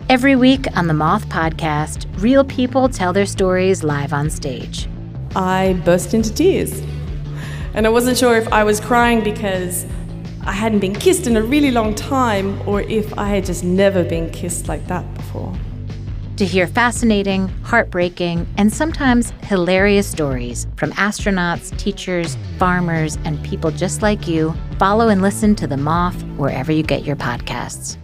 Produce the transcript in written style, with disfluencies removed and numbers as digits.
Every week on the Moth Podcast, real people tell their stories live on stage. I burst into tears. And I wasn't sure if I was crying because I hadn't been kissed in a really long time or if I had just never been kissed like that before. To hear fascinating, heartbreaking, and sometimes hilarious stories from astronauts, teachers, farmers, and people just like you, follow and listen to The Moth wherever you get your podcasts.